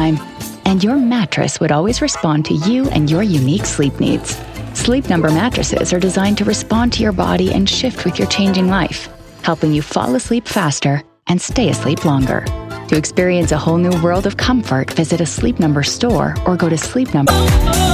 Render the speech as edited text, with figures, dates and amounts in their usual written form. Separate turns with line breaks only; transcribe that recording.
time. And your mattress would always respond to you and your unique sleep needs. Sleep Number mattresses are designed to respond to your body and shift with your changing life, helping you fall asleep faster and stay asleep longer. To experience a whole new world of comfort, visit a Sleep Number store or go to Sleep Number.